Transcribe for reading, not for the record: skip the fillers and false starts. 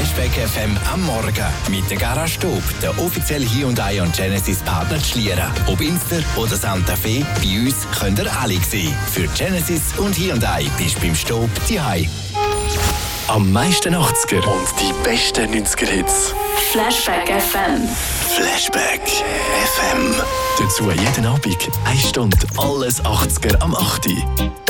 Flashback FM am Morgen mit der Garage Stub, der offizielle Hyundai und Genesis Partner Schlieren. Ob Inster oder Santa Fe, bei uns könnt ihr alle sehen. Für Genesis und Hyundai bist du beim Stub daheim. Am meisten 80er und die besten 90er-Hits. Flashback FM. Flashback FM. Dazu jeden Abend 1 Stunde alles 80er am 8.